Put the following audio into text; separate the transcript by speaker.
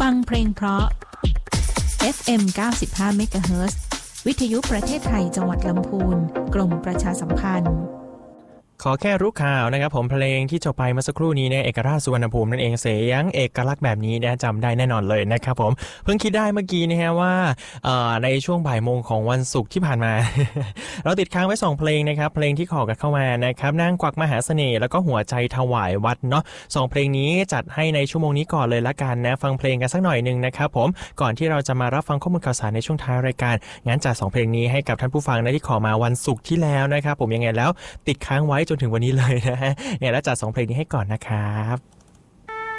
Speaker 1: ฟังเพลงเพราะ FM 95 MHz วิทยุประเทศไทยจังหวัดลำพูนกรมประชาสัมพันธ์
Speaker 2: ขอแค่รู้ข่าวนะครับผมเพลงที่จบไปเมื่อสักครู่นี้เนี่ยเอกราชสุวรรณภูมินั่นเองเสียงเอกลักษณ์แบบนี้นะจำได้แน่นอนเลยนะครับผมเพิ่งคิดได้เมื่อกี้นะฮะว่าในช่วงบ่ายโมงของวันศุกร์ที่ผ่านมา เราติดค้างไว้2เพลงนะครับเพลงที่ขอกันเข้ามานะครับนางกวักมหาเสน่ห์แล้วก็หัวใจถวายวัดเนาะ2เพลงนี้จัดให้ในชั่วโมงนี้ก่อนเลยละกันนะฟังเพลงกันสักหน่อยนึงนะครับผมก่อนที่เราจะมารับฟังข้อมูลข่าวสารในช่วงท้ายรายการงั้นจัด2เพลงนี้ให้กับท่านผู้ฟังนะที่ขอมาวันศุกร์ที่แล้วนะครับผมยังไงแล้วติดค้างไว้จนถึงวันนี้เลยนะฮะแล้วจัด2เพลงนี้ให้ก่อนนะครับ